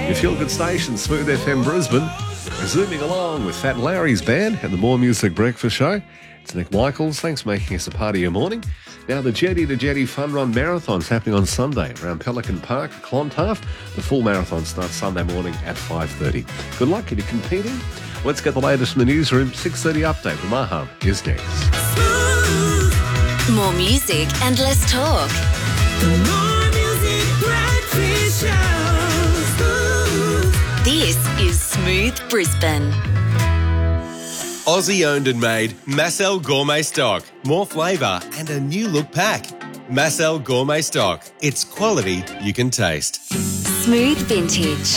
Your feel-good station, Smooth FM Brisbane. Resuming along with Fat Larry's band and the More Music Breakfast Show. It's Nick Michaels. Thanks for making us a part of your morning. Now, the Jetty to Jetty Fun Run Marathon is happening on Sunday around Pelican Park, Clontarf. The full marathon starts Sunday morning at 5:30. Good luck if you're competing. Let's get the latest from the newsroom. 6:30 update with Maham is next. More music and less talk. More Music Breakfast Show. This is Smooth Brisbane. Aussie owned and made Massel Gourmet Stock. More flavour and a new look pack. Massel Gourmet Stock. It's quality you can taste. Smooth Vintage.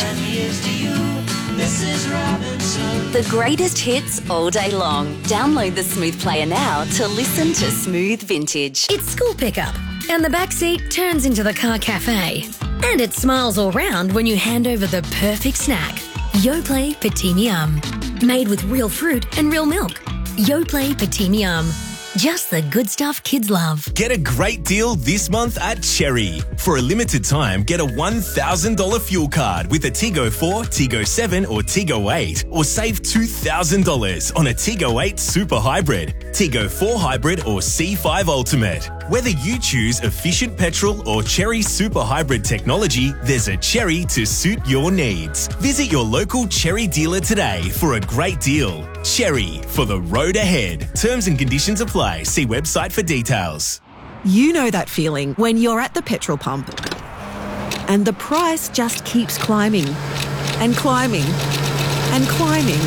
The greatest hits all day long. Download the Smooth Player now to listen to Smooth Vintage. It's school pickup, and the backseat turns into the car cafe. And it smiles all round when you hand over the perfect snack. Yoplait Petit Miam. Made with real fruit and real milk. Yoplait Petit Miam. Just the good stuff kids love. Get a great deal this month at Cherry. For a limited time, get a $1,000 fuel card with a Tigo 4, Tigo 7 or Tigo 8. Or save $2,000 on a Tigo 8 Super Hybrid, Tigo 4 Hybrid or C5 Ultimate. Whether you choose efficient petrol or Cherry Super Hybrid technology, there's a Cherry to suit your needs. Visit your local Cherry dealer today for a great deal. Cherry, for the road ahead. Terms and conditions apply. See website for details. You know that feeling when you're at the petrol pump and the price just keeps climbing and climbing and climbing.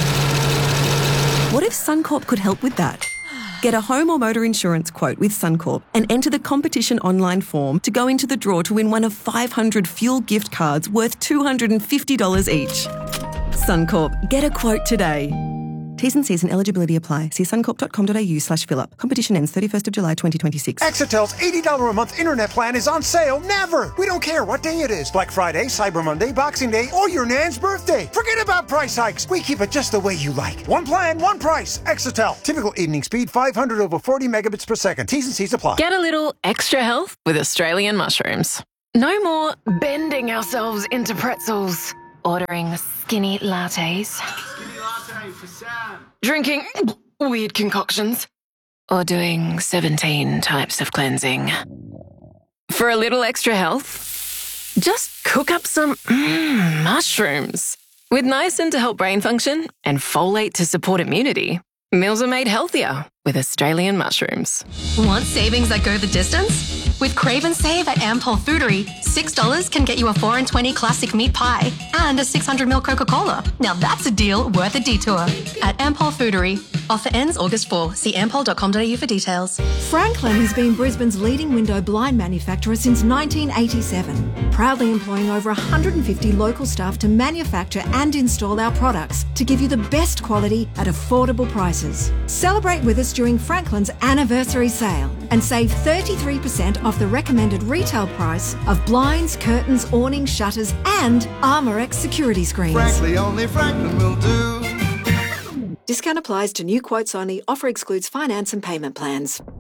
What if Suncorp could help with that? Get a home or motor insurance quote with Suncorp and enter the competition online form to go into the draw to win one of 500 fuel gift cards worth $250 each. Suncorp, get a quote today. T's and C's and eligibility apply. See suncorp.com.au/fill-up. Competition ends 31st of July 2026. Exetel's $80 a month internet plan is on sale never. We don't care what day it is. Black Friday, Cyber Monday, Boxing Day, or your nan's birthday. Forget about price hikes. We keep it just the way you like. One plan, one price. Exetel. Typical evening speed 500 over 40 megabits per second. T's and C's apply. Get a little extra health with Australian mushrooms. No more bending ourselves into pretzels. Ordering skinny lattes. For Sam. Drinking weird concoctions. Or doing 17 types of cleansing. For a little extra health, just cook up some mushrooms. With niacin to help brain function and folate to support immunity, meals are made healthier with Australian mushrooms. Want savings that go the distance? With Crave and Save at Ampol Foodery, $6 can get you a 4 and 20 classic meat pie and a 600ml Coca-Cola. Now that's a deal worth a detour. At Ampol Foodery. Offer ends August 4. See ampol.com.au for details. Franklin has been Brisbane's leading window blind manufacturer since 1987, proudly employing over 150 local staff to manufacture and install our products to give you the best quality at affordable prices. Celebrate with us during Franklin's anniversary sale and save 33% off the recommended retail price of blinds, curtains, awnings, shutters and Armorex security screens. Frankly, only Franklin will do. Discount applies to new quotes only. Offer excludes finance and payment plans.